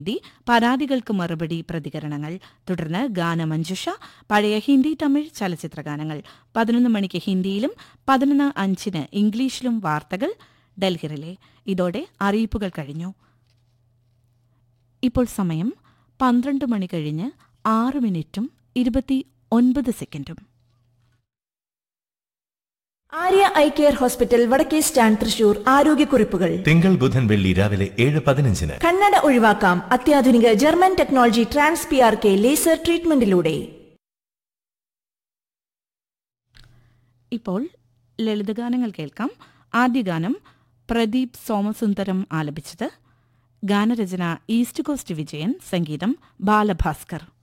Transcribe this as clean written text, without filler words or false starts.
പരാതികൾക്ക് മറുപടി, പ്രതികരണങ്ങൾ. തുടർന്ന് ഗാനമഞ്ജുഷ, പഴയ ഹിന്ദി തമിഴ് ചലച്ചിത്രഗാനങ്ങൾ. 11 മണിക്ക് ഹിന്ദിയിലും 11:05 ഇംഗ്ലീഷിലും വാർത്തകൾ ഡൽഹിയിലെ. ഇതോടെ അറിയിപ്പുകൾ കഴിഞ്ഞു. ഇപ്പോൾ സമയം 12 മണി കഴിഞ്ഞ് 6 മിനിറ്റും 29 സെക്കൻഡും. ആര്യ ഐ കെയർ ഹോസ്പിറ്റൽ, വടക്കേ സ്റ്റാൻഡ്, തൃശൂർ. ആരോഗ്യക്കുറിപ്പുകൾ തിങ്കൾ ബുധൻ വെള്ളി രാവിലെ 7:15. കണ്ണട ഒഴിവാക്കാം അത്യാധുനിക German technology trans PRK laser ട്രീറ്റ്മെന്റിലൂടെ. ഇപ്പോൾ ലളിതഗാനങ്ങൾ കേൾക്കാം. ആദ്യ ഗാനം പ്രദീപ് സോമസുന്ദരം ആലപിച്ചത്. ഗാനരചന ഈസ്റ്റ് കോസ്റ്റ് വിജയൻ, സംഗീതം ബാലഭാസ്കർ.